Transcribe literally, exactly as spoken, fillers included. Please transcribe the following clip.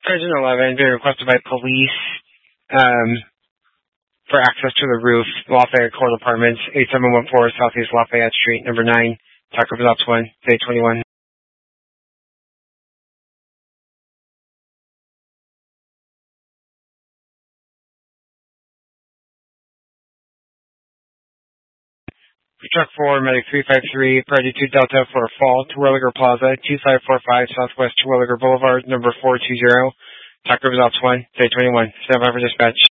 Sergeant eleven, being requested by police um, for access to the roof, Lafayette Court Apartments, eight seven one four Southeast Lafayette Street, number nine, Taco Results one, day twenty-one. Truck four, Medic three five three, Priority two Delta for a fall, Terwilliger Plaza, two five four five Southwest Terwilliger Boulevard, number four two zero, Taco Results one, day twenty-one. Stand by for dispatch.